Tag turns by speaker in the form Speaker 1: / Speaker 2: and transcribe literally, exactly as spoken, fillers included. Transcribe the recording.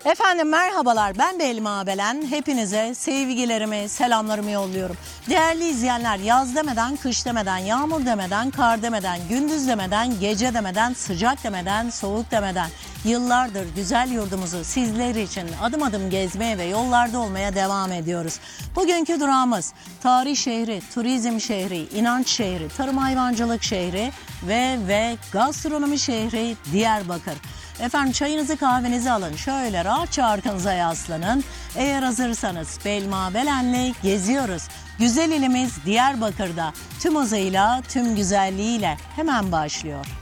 Speaker 1: Efendim merhabalar, ben Belma Belen. Hepinize sevgilerimi, selamlarımı yolluyorum. Değerli izleyenler, yaz demeden, kış demeden, yağmur demeden, kar demeden, gündüz demeden, gece demeden, sıcak demeden, soğuk demeden yıllardır güzel yurdumuzu sizler için adım adım gezmeye ve yollarda olmaya devam ediyoruz. Bugünkü durağımız tarih şehri, turizm şehri, inanç şehri, tarım hayvancılık şehri ve ve gastronomi şehri Diyarbakır. Efendim çayınızı kahvenizi alın, şöyle rahatça arkanıza yaslanın. Eğer hazırsanız Belma Belen'le geziyoruz. Güzel ilimiz Diyarbakır'da tüm hızıyla, tüm güzelliğiyle hemen başlıyor.